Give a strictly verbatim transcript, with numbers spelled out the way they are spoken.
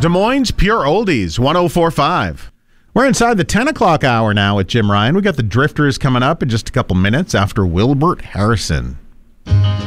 Des Moines Pure Oldies, one oh four point five. We're inside the ten o'clock hour now with Jim Ryan. We got the Drifters coming up in just a couple minutes after Wilbert Harrison.